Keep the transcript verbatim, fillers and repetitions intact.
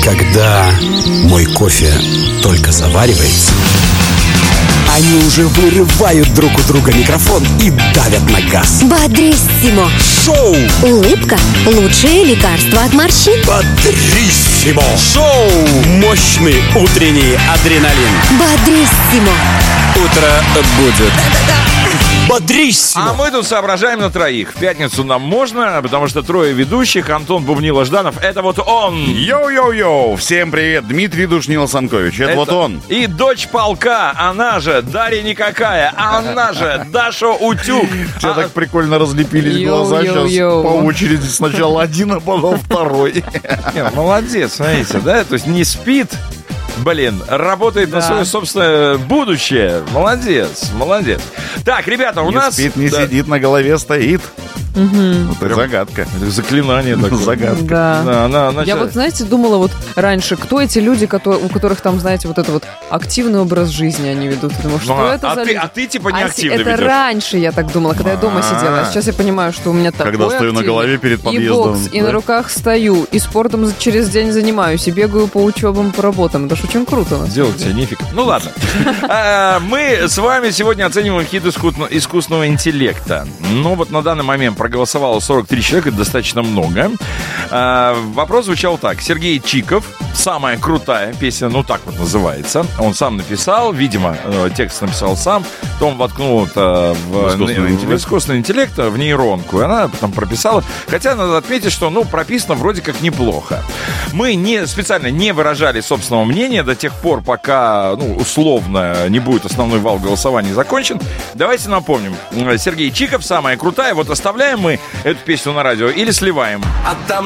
Когда мой кофе только заваривается, они уже вырывают друг у друга микрофон и давят на газ. Бодриссимо. Шоу! Улыбка – лучшее лекарство от морщин. Бодриссимо! Шоу! Мощный утренний адреналин. Бодриссимо. Утро будет бодриссимо. А мы тут соображаем на троих. В пятницу нам можно, потому что трое ведущих. Антон Бубнило Жданов. Это вот он. Йоу-йоу-йоу. Всем привет. Дмитрий Душнил-Санкович. Это, Это вот он. И дочь полка. Она же Дарья никакая. Она же Даша Утюг. Тебя так прикольно разлепились глаза. Сейчас по очереди сначала один, а потом второй. Молодец, смотрите, да? То есть не спит. Блин, работает да. на свое собственное будущее. Молодец, молодец. Так, ребята, у не нас... спит, не да. сидит, на голове стоит. Угу. Это загадка. Это заклинание такое. Загадка. Да. Да, она, она Я сейчас... вот, знаете, думала вот раньше, кто эти люди, которые, у которых там, знаете, вот это вот активный образ жизни они ведут. Думаю, что а, это а за ты, люди? А ты типа не а активно Это ведешь. раньше я так думала, когда я дома сидела. Сейчас я понимаю, что у меня такой Когда стою активный. на голове перед подъездом. И бокс, и да? на руках стою, и спортом через день занимаюсь, и бегаю по учебам, по работам. Это ж очень круто у нас. Делать тебе нефиг. Ну ладно. Мы с вами сегодня оцениваем хит искусственного интеллекта. Ну вот на данный момент проголосовало сорок три человека, это достаточно много. Вопрос звучал так. Сергей Чиков, самая крутая песня, ну так вот называется. Он сам написал, видимо, текст написал сам. Потом воткнул это в, в, в искусственный интеллект, в нейронку. И она потом прописала. Хотя надо отметить, что ну прописано вроде как неплохо. Мы не, специально не выражали собственного мнения до тех пор, пока ну, условно не будет основной вал голосования закончен. Давайте напомним. Сергей Чиков, самая крутая. Вот оставляем мы эту песню на радио или сливаем? Отдам